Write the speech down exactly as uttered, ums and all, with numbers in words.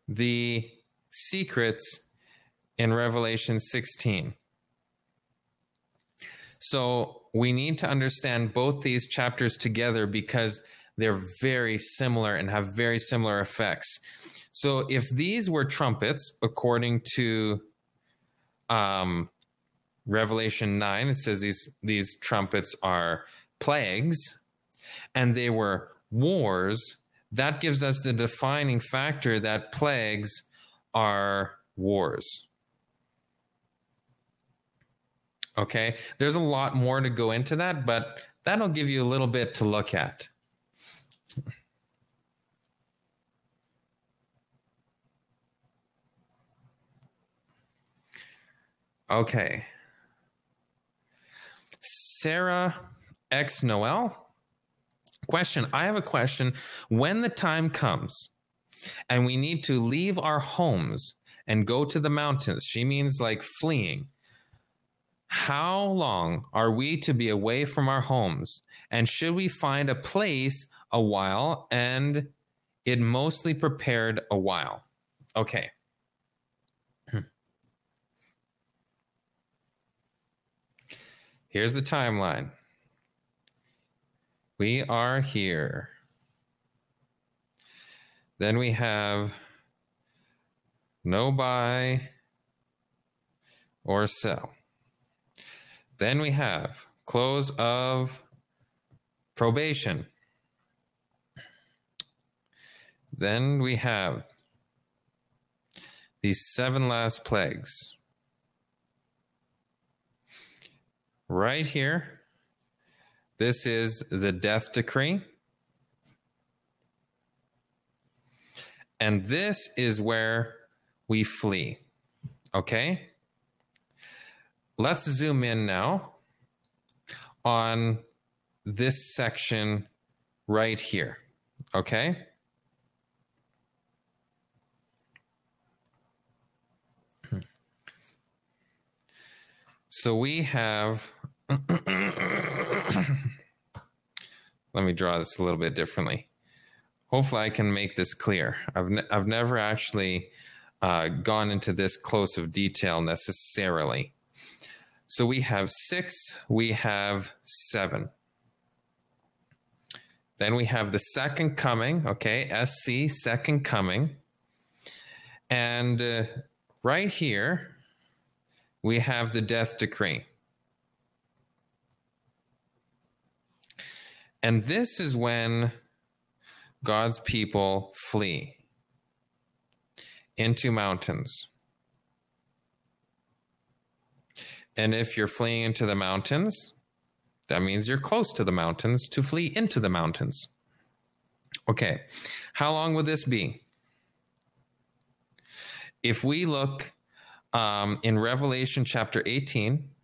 the secrets in Revelation sixteen. So we need to understand both these chapters together because they're very similar and have very similar effects. So if these were trumpets, according to um, Revelation nine, it says these, these trumpets are plagues, and they were wars, that gives us the defining factor that plagues are wars. Okay, there's a lot more to go into that, but that'll give you a little bit to look at. Okay. Sarah X Noel. Question. I have a question. When the time comes and we need to leave our homes and go to the mountains, she means like fleeing. How long are we to be away from our homes? And should we find a place a while and it mostly prepared a while? Okay. Here's the timeline. We are here. Then we have no buy or sell. Then we have close of probation. Then we have these seven last plagues. Right here, this is the death decree. And this is where we flee. Okay? Let's zoom in now on this section right here. Okay? So we have, let me draw this a little bit differently. Hopefully I can make this clear. I've, ne- I've never actually uh, gone into this close of detail necessarily. So we have six, we have seven. Then we have the second coming, okay, S C, second coming. And uh, right here, we have the death decree. And this is when God's people flee into mountains. And if you're fleeing into the mountains, that means you're close to the mountains to flee into the mountains. Okay, how long would this be? If we look um, in Revelation chapter eighteen,